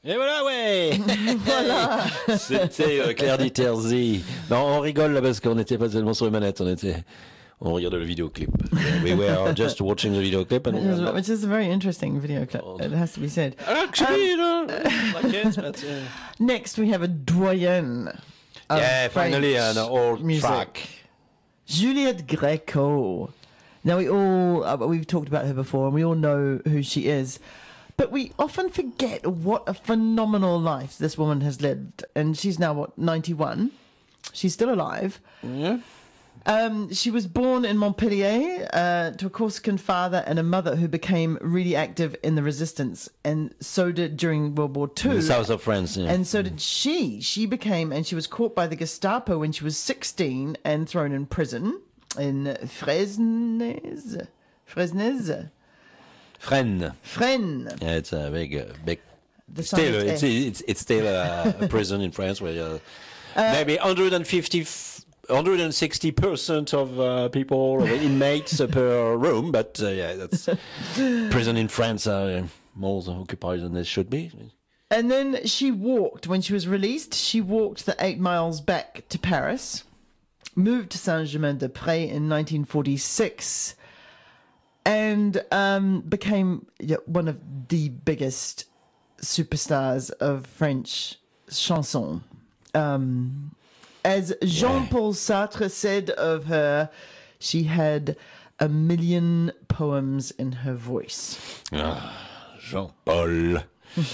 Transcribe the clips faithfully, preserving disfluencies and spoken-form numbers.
Et voilà, ouais. Voilà. C'était euh, Claire Diterzi. Non, on rigole là parce qu'on n'était pas tellement sur les manettes, on était, on regardait le vidéoclip. We were just watching the video clip, and Which is, which is a very interesting video clip. It has to be said. actually, um, I guess, but, uh, Next, we have a doyenne. of yeah, finally French an old music. track. Juliette Gréco. Now we all uh, we've talked about her before, and we all know who she is, but we often forget what a phenomenal life this woman has lived. And she's now what ninety-one. She's still alive. Yeah. Um, she was born in Montpellier uh, to a Corsican father and a mother who became really active in the resistance, and so did during World War Two. In the south of France, yeah. And so did she. She became, and she was caught by the Gestapo when she was sixteen and thrown in prison in Fresnes. Fresnes? Fresnes. Fresnes. Yeah, it's a big, uh, big. The Still, silent it's, S. it's it's still a, a prison in France where uh, maybe one hundred fifty, one hundred sixty percent of uh, people, inmates per room, but uh, yeah, that's prison in France are more occupied than they should be. And then she walked, when she was released, she walked the eight miles back to Paris, moved to Saint-Germain-des-Prés in nineteen forty-six, and um, became yeah, one of the biggest superstars of French chanson. Um, as Jean-Paul Sartre said of her, she had a million poems in her voice. Ah, Jean-Paul.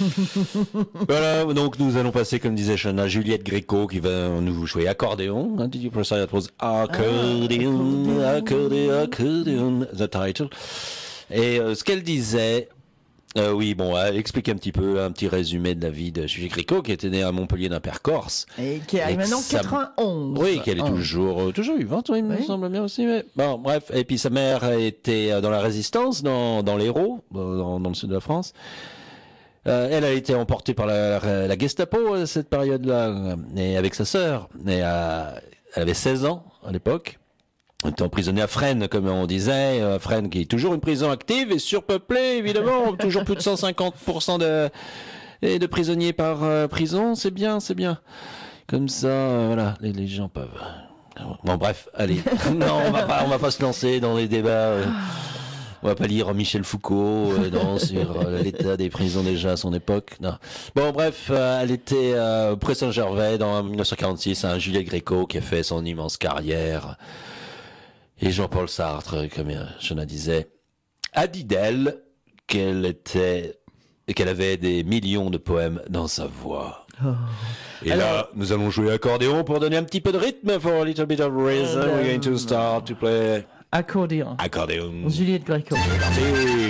Voilà, donc nous allons passer, comme disait Chana, Juliette Gréco qui va nous jouer accordéon. Hein, did you pronounce that was accordion, accordion, accordion, the title. Et euh, ce qu'elle disait, euh, oui, bon, elle explique un petit peu, un petit résumé de la vie de Juliette Gréco, qui était née à Montpellier d'un père corse. Et qui a Et que maintenant sa- quatre-vingt-onze. Oui, qu'elle est Oh. toujours, euh, toujours vivante, oui, il me Oui. semble bien aussi. Mais... Bon, bref. Et puis sa mère était euh, dans la résistance, dans, dans l'Hérault, dans, dans le sud de la France. Euh, elle a été emportée par la, la, la Gestapo à cette période-là, euh, et avec sa sœur. Et, euh, elle avait seize ans à l'époque. Elle était emprisonnée à Fresnes, comme on disait. Euh, Fresnes, qui est toujours une prison active et surpeuplée, évidemment. Toujours plus de cent cinquante pour cent de, et de prisonniers par euh, prison. C'est bien, c'est bien. Comme ça, euh, voilà, les, les gens peuvent. Bon, bref, allez. Non, on va pas, on va pas se lancer dans les débats. euh. On va pas lire Michel Foucault euh, non, sur euh, l'état des prisons déjà à son époque. Non. Bon, bref, euh, elle était euh, près Saint-Gervais dans dix-neuf cent quarante-six, un Juliette Gréco qui a fait son immense carrière. Et Jean-Paul Sartre, comme euh, Chana disait, a dit d'elle qu'elle était, qu'elle avait des millions de poèmes dans sa voix. Oh. Et Alors- là, nous allons jouer accordéon pour donner un petit peu de rythme. For a little bit of rhythm, we're going to start to play Accordéon. accordéon. Juliette Gréco. Parti.